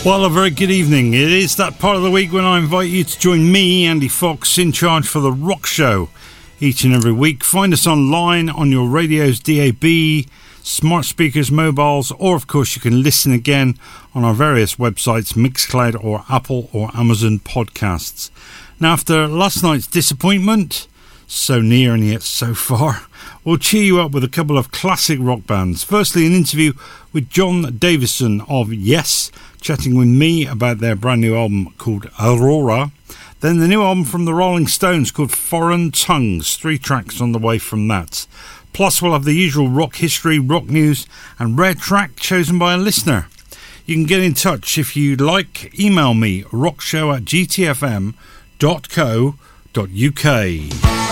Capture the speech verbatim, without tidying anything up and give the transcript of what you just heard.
Well, a very good evening. It is that part of the week when I invite you to join me, Andy Fox, in charge for the Rock Show each and every week. Find us online on your radio's D A B, smart speakers, mobiles, or of course you can listen again on our various websites, Mixcloud or Apple or Amazon Podcasts. Now, after last night's disappointment, so near and yet so far, we'll cheer you up with a couple of classic rock bands. Firstly, an interview with John Davison of Yes, chatting with me about their brand new album called Aurora. Then the new album from the Rolling Stones called Foreign Tongues, three tracks on the way from that. Plus we'll have the usual rock history, rock news and rare track chosen by a listener. You can get in touch if you'd like. Email me rockshow at g t f m dot co dot u k.